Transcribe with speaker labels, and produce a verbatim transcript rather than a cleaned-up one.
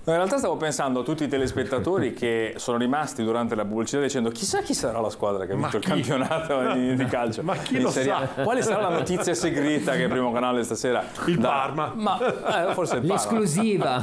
Speaker 1: No, in realtà stavo pensando a tutti i telespettatori che sono rimasti durante la pubblicità dicendo chissà chi sarà la squadra che ha vinto il campionato di, di calcio.
Speaker 2: Ma chi lo sa?
Speaker 1: Quale sarà la notizia segreta che il Primo Canale stasera
Speaker 2: Il
Speaker 1: dà?
Speaker 2: Parma.
Speaker 1: Ma eh, forse il Parma.
Speaker 3: L'esclusiva.